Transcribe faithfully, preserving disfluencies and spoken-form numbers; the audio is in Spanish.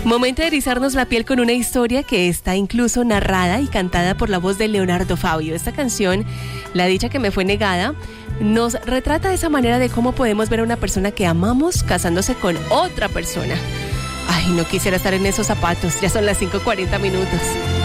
Momento de erizarnos la piel con una historia que está incluso narrada y cantada por la voz de Leonardo Fabio. Esta canción, La dicha que me fue negada, nos retrata de esa manera de cómo podemos ver a una persona que amamos casándose con otra persona. Ay, no quisiera estar en esos zapatos. Ya son las cinco cuarenta minutos.